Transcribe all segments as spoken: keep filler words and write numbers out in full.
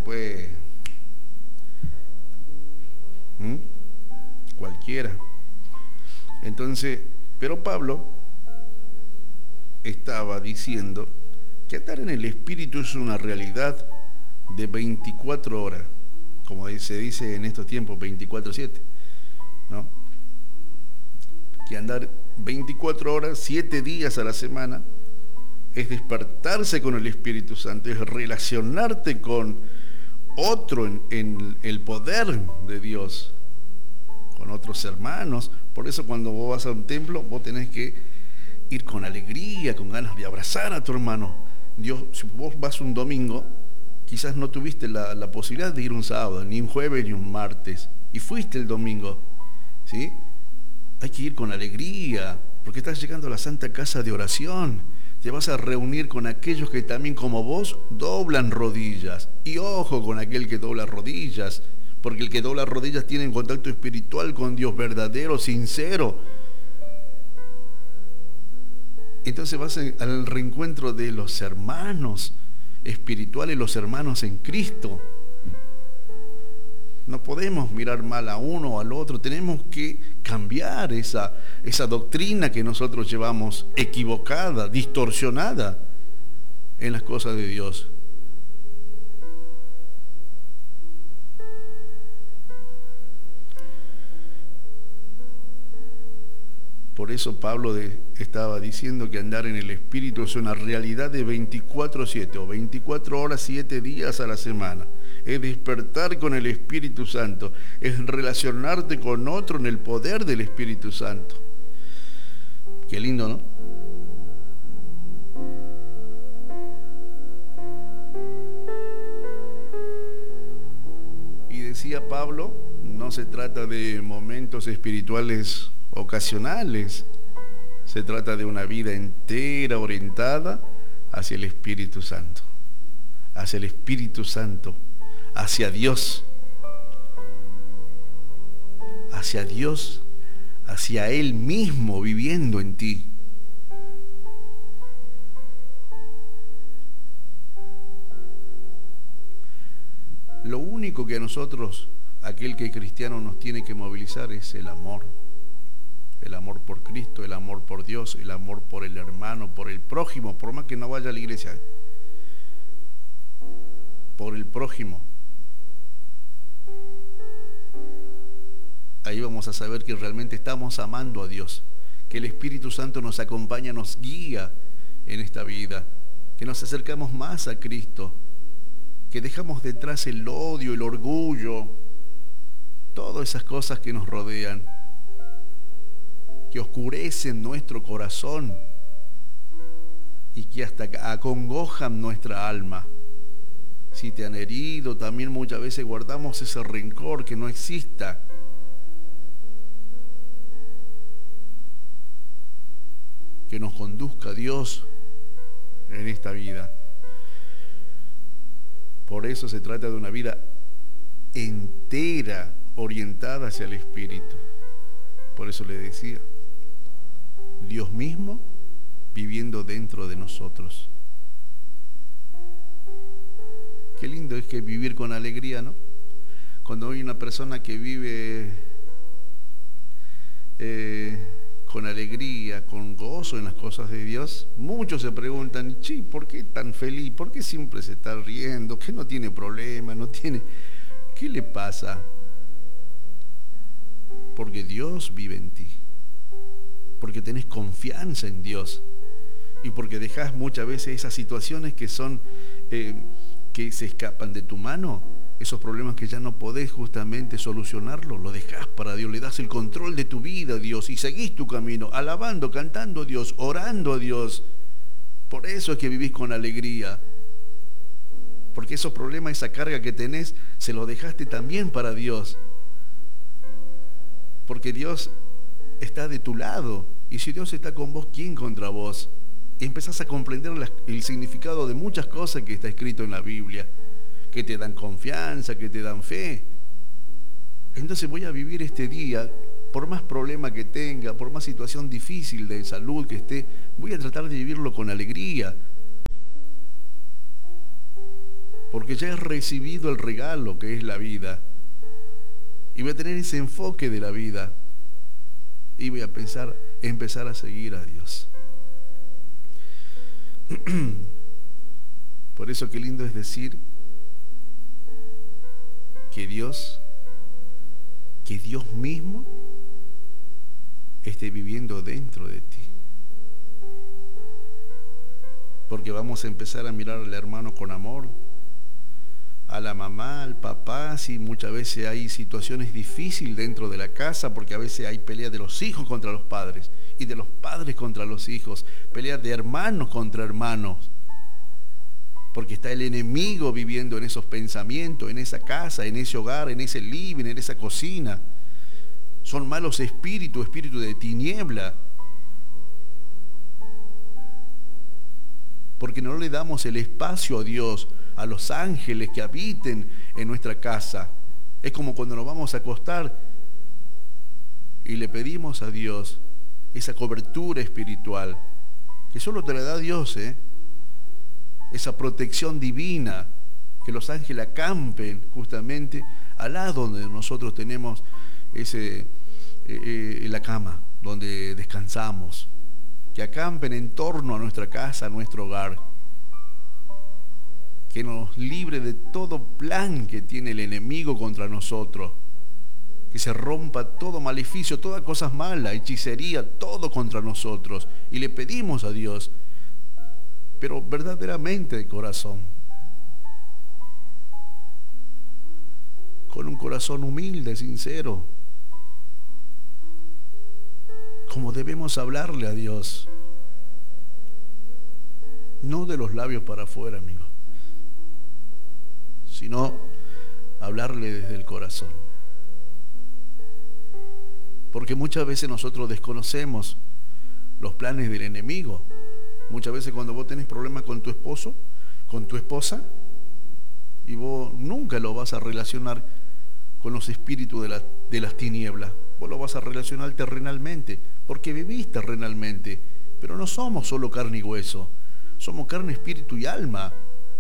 después ¿Mm? cualquiera. Entonces, pero Pablo estaba diciendo que andar en el Espíritu es una realidad de veinticuatro horas, como se dice en estos tiempos, veinticuatro siete, ¿no? Que andar veinticuatro horas, siete días a la semana, es despertarse con el Espíritu Santo, es relacionarte con otro en, en el poder de Dios, con otros hermanos. Por eso cuando vos vas a un templo, vos tenés que ir con alegría, con ganas de abrazar a tu hermano. Dios, si vos vas un domingo, quizás no tuviste la, la posibilidad de ir un sábado, ni un jueves, ni un martes, y fuiste el domingo, ¿sí? Hay que ir con alegría, porque estás llegando a la Santa Casa de Oración. Te vas a reunir con aquellos que también como vos doblan rodillas. Y ojo con aquel que dobla rodillas, porque el que dobla rodillas tiene un contacto espiritual con Dios verdadero, sincero. Entonces vas al reencuentro de los hermanos espirituales, los hermanos en Cristo. No podemos mirar mal a uno o al otro, tenemos que cambiar esa, esa doctrina que nosotros llevamos equivocada, distorsionada en las cosas de Dios. Por eso Pablo de, estaba diciendo que andar en el Espíritu es una realidad de veinticuatro siete o veinticuatro horas, siete días a la semana. Es despertar con el Espíritu Santo, es relacionarte con otro en el poder del Espíritu Santo. Qué lindo, ¿no? Y decía Pablo, no se trata de momentos espirituales ocasionales, se trata de una vida entera orientada hacia el Espíritu Santo, hacia el Espíritu Santo, hacia Dios, hacia Dios, hacia Él mismo viviendo en ti. Lo único que a nosotros, aquel que es cristiano, nos tiene que movilizar es el amor. El amor por Cristo, el amor por Dios, el amor por el hermano, por el prójimo, por más que no vaya a la iglesia, por el prójimo. Ahí vamos a saber que realmente estamos amando a Dios, que el Espíritu Santo nos acompaña, nos guía en esta vida, que nos acercamos más a Cristo, que dejamos detrás el odio, el orgullo, todas esas cosas que nos rodean, que oscurecen nuestro corazón y que hasta acongojan nuestra alma. Si te han herido, también muchas veces guardamos ese rencor, que no exista. Que nos conduzca Dios en esta vida. Por eso se trata de una vida entera orientada hacia el Espíritu. Por eso le decía, Dios mismo viviendo dentro de nosotros. Qué lindo es que vivir con alegría, ¿no? Cuando hay una persona que vive eh, con alegría, con gozo en las cosas de Dios, muchos se preguntan, sí, ¿por qué tan feliz? ¿Por qué siempre se está riendo? ¿Qué no tiene problema? ¿No tiene? ¿Qué le pasa? Porque Dios vive en ti, porque tenés confianza en Dios y porque dejás muchas veces esas situaciones que son eh, que se escapan de tu mano, esos problemas que ya no podés justamente solucionarlo, lo dejás para Dios, le das el control de tu vida a Dios y seguís tu camino, alabando, cantando a Dios, orando a Dios. Por eso es que vivís con alegría, porque esos problemas, esa carga que tenés, se los dejaste también para Dios. Porque Dios está de tu lado, y si Dios está con vos, ¿quién contra vos? Y empezás a comprender la, el significado de muchas cosas que está escrito en la Biblia, que te dan confianza, que te dan fe. Entonces voy a vivir este día, por más problema que tenga, por más situación difícil de salud que esté, voy a tratar de vivirlo con alegría. porque ya he recibido el regalo que es la vida. Y voy a tener ese enfoque de la vida. Y voy a pensar, empezar a seguir a Dios. Por eso qué lindo es decir que Dios, que Dios mismo esté viviendo dentro de ti. Porque vamos a empezar a mirar al hermano con amor, a la mamá, al papá, si muchas veces hay situaciones difíciles dentro de la casa, porque a veces hay peleas de los hijos contra los padres, y de los padres contra los hijos, peleas de hermanos contra hermanos, porque está el enemigo viviendo en esos pensamientos, en esa casa, en ese hogar, en ese living, en esa cocina. Son malos espíritus, espíritus de tiniebla, porque no le damos el espacio a Dios, a los ángeles que habiten en nuestra casa. Es como cuando nos vamos a acostar y le pedimos a Dios esa cobertura espiritual, que solo te la da Dios, ¿eh? Esa protección divina, que los ángeles acampen justamente al lado donde nosotros tenemos ese, eh, eh, la cama, donde descansamos, que acampen en torno a nuestra casa, a nuestro hogar, que nos libre de todo plan que tiene el enemigo contra nosotros, que se rompa todo maleficio, todas cosas malas, hechicería, todo contra nosotros. Y le pedimos a Dios, pero verdaderamente de corazón, con un corazón humilde, sincero, como debemos hablarle a Dios, no de los labios para afuera, amigo, sino hablarle desde el corazón. Porque muchas veces nosotros desconocemos los planes del enemigo. Muchas veces cuando vos tenés problemas con tu esposo, con tu esposa, y vos nunca lo vas a relacionar con los espíritus de, la, de las tinieblas. Vos lo vas a relacionar terrenalmente, porque vivís terrenalmente. Pero no somos solo carne y hueso, somos carne, espíritu y alma.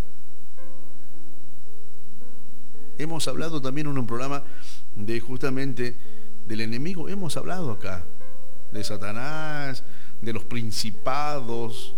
Hemos hablado también en un programa de justamente del enemigo, hemos hablado acá de Satanás, de los principados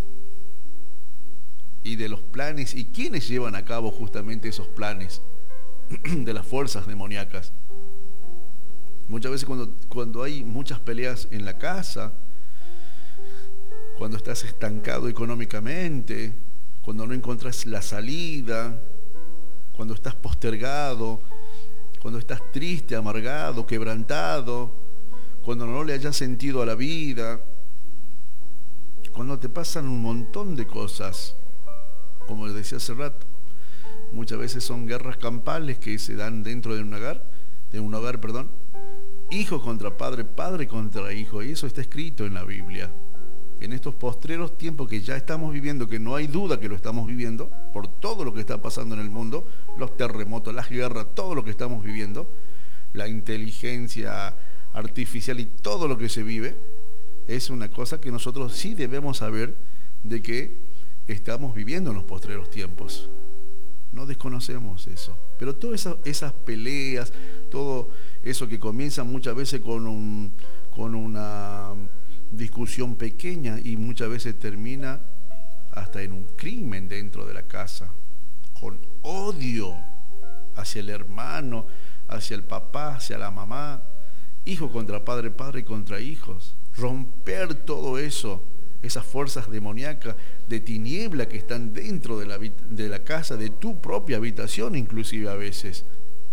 y de los planes y quienes llevan a cabo justamente esos planes de las fuerzas demoníacas. Muchas veces cuando, cuando hay muchas peleas en la casa, cuando estás estancado económicamente, cuando no encuentras la salida, cuando estás postergado, cuando estás triste, amargado, quebrantado, cuando no le hayas sentido a la vida, cuando te pasan un montón de cosas, como les decía hace rato, muchas veces son guerras campales que se dan dentro de un hogar, de un hogar, perdón, hijo contra padre, padre contra hijo, y eso está escrito en la Biblia. En estos postreros tiempos que ya estamos viviendo, que no hay duda que lo estamos viviendo, por todo lo que está pasando en el mundo, los terremotos, las guerras, todo lo que estamos viviendo, la inteligencia artificial y todo lo que se vive, es una cosa que nosotros sí debemos saber de que estamos viviendo en los postreros tiempos. No desconocemos eso. Pero todas esas, esas peleas, todo eso que comienza muchas veces con, un, con una discusión pequeña y muchas veces termina hasta en un crimen dentro de la casa, con odio hacia el hermano, hacia el papá, hacia la mamá, hijo contra padre, padre contra hijos. Romper todo eso, esas fuerzas demoníacas de tiniebla que están dentro de la, de la casa, de tu propia habitación inclusive a veces.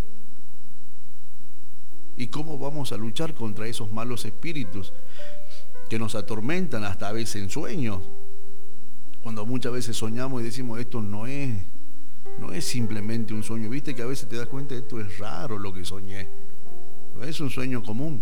¿Y cómo vamos a luchar contra esos malos espíritus que nos atormentan hasta a veces en sueños? Cuando muchas veces soñamos y decimos, esto no es, no es simplemente un sueño. Viste que a veces te das cuenta, esto es raro lo que soñé. No es un sueño común.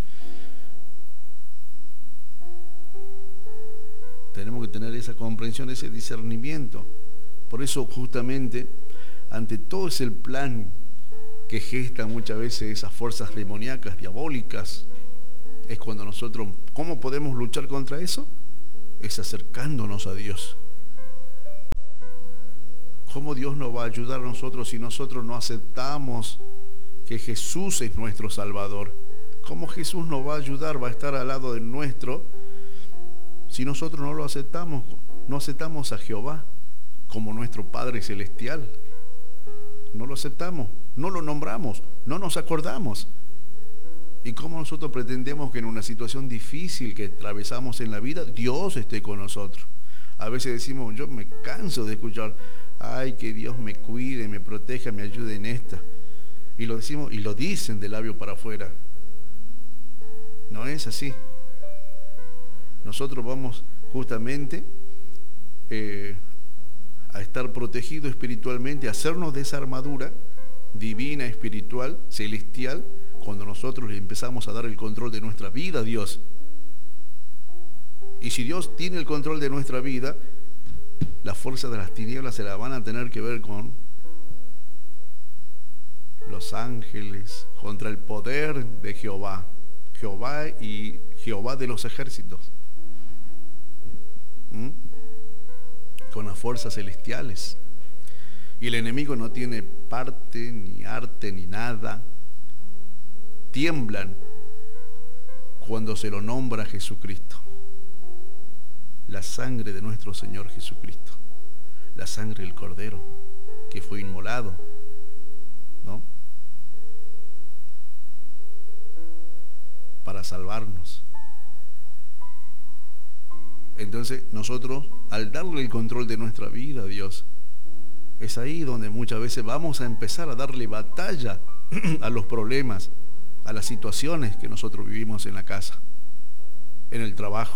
Tenemos que tener esa comprensión, ese discernimiento. Por eso justamente, ante todo ese plan que gestan muchas veces esas fuerzas demoníacas, diabólicas, es cuando nosotros, ¿cómo podemos luchar contra eso? Es acercándonos a Dios. ¿Cómo Dios nos va a ayudar a nosotros si nosotros no aceptamos que Jesús es nuestro Salvador? ¿Cómo Jesús nos va a ayudar, va a estar al lado de nuestro, si nosotros no lo aceptamos, no aceptamos a Jehová como nuestro Padre Celestial? No lo aceptamos, no lo nombramos, no nos acordamos. ¿Y cómo nosotros pretendemos que en una situación difícil que atravesamos en la vida, Dios esté con nosotros? A veces decimos, yo me canso de escuchar, ay, que Dios me cuide, me proteja, me ayude en esta. Y lo decimos, y lo dicen de labio para afuera. No es así. Nosotros vamos justamente eh, a estar protegidos espiritualmente, a hacernos de esa armadura divina, espiritual, celestial, cuando nosotros le empezamos a dar el control de nuestra vida a Dios. Y si Dios tiene el control de nuestra vida, las fuerzas de las tinieblas se la van a tener que ver con los ángeles, contra el poder de Jehová. Jehová y Jehová de los ejércitos. ¿Mm? Con las fuerzas celestiales. Y el enemigo no tiene parte, ni arte, ni nada. Tiemblan cuando se lo nombra Jesucristo. La sangre de nuestro Señor Jesucristo, la sangre del Cordero que fue inmolado, ¿no? Para salvarnos. Entonces nosotros, al darle el control de nuestra vida a Dios, es ahí donde muchas veces vamos a empezar a darle batalla a los problemas, a las situaciones que nosotros vivimos en la casa, en el trabajo,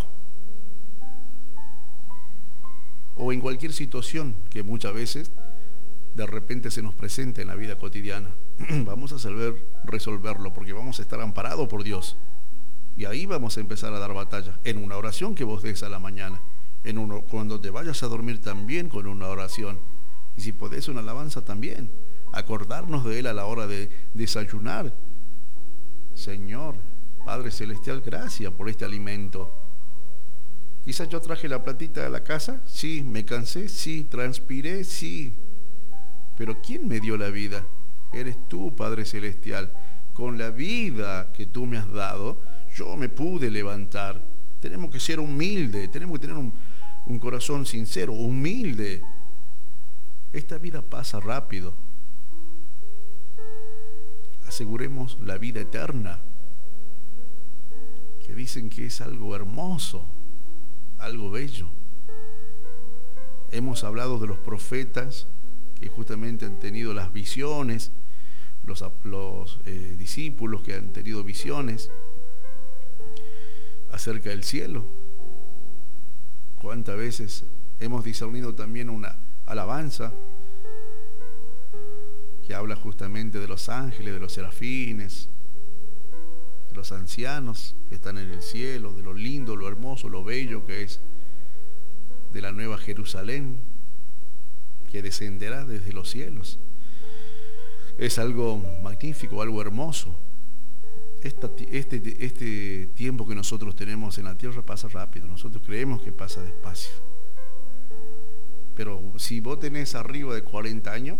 o en cualquier situación que muchas veces de repente se nos presenta en la vida cotidiana. Vamos a saber resolverlo porque vamos a estar amparados por Dios. Y ahí vamos a empezar a dar batalla, en una oración que vos des a la mañana, en uno, cuando te vayas a dormir también con una oración, y si podés una alabanza también, acordarnos de Él a la hora de desayunar. Señor, Padre Celestial, gracias por este alimento. Quizás yo traje la platita de la casa, sí, me cansé, sí, transpiré, sí, pero ¿quién me dio la vida? Eres tú, Padre Celestial. Con la vida que tú me has dado, yo me pude levantar. Tenemos que ser humildes, tenemos que tener un, un corazón sincero, humilde. Esta vida pasa rápido. Aseguremos la vida eterna, que dicen que es algo hermoso, algo bello. Hemos hablado de los profetas que justamente han tenido las visiones, los, los eh, discípulos que han tenido visiones acerca del cielo. ¿Cuántas veces hemos discernido también una alabanza que habla justamente de los ángeles, de los serafines, de los ancianos que están en el cielo, de lo lindo, lo hermoso, lo bello que es, de la nueva Jerusalén que descenderá desde los cielos? Es algo magnífico, algo hermoso. Esta, este, este tiempo que nosotros tenemos en la tierra pasa rápido. Nosotros creemos que pasa despacio. Pero si vos tenés arriba de cuarenta años,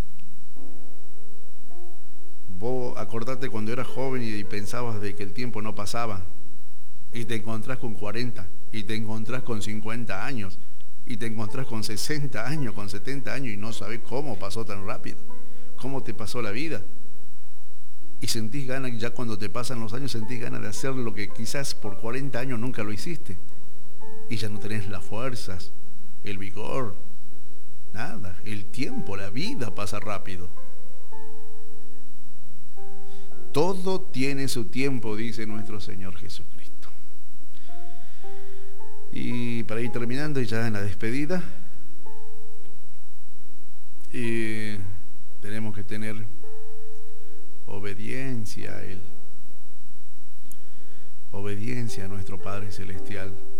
vos acordate cuando eras joven y pensabas de que el tiempo no pasaba, y te encontrás con cuarenta, y te encontrás con cincuenta años, y te encontrás con sesenta años, con setenta años, y no sabés cómo pasó tan rápido, cómo te pasó la vida. Y sentís ganas, ya cuando te pasan los años, sentís ganas de hacer lo que quizás por cuarenta años nunca lo hiciste. Y ya no tenés las fuerzas, el vigor, nada. El tiempo, la vida pasa rápido. Todo tiene su tiempo, dice nuestro Señor Jesucristo. Y para ir terminando, ya en la despedida, eh, tenemos que tener obediencia a Él, obediencia a nuestro Padre Celestial.